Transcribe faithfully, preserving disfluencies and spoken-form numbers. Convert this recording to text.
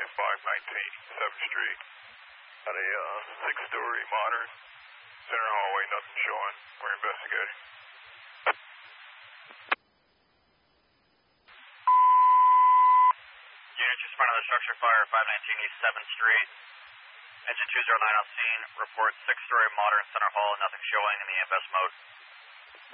five nineteen seventh Street. At a uh, six-story modern center hallway, nothing showing. We're investigating. Unit just front of the structure fire, five nineteen East seventh Street. Engine two zero nine on scene. Report six-story modern center hall, nothing showing in the E M S mode.